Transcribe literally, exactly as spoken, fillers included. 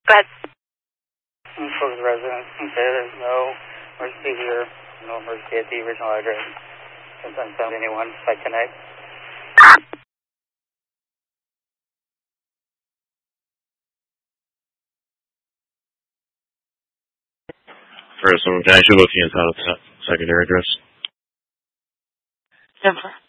Go ahead. For the residents, okay, there's no emergency here, no emergency at the original address. Since I found anyone, I connect. First, I'm actually looking inside of the secondary address. Denver.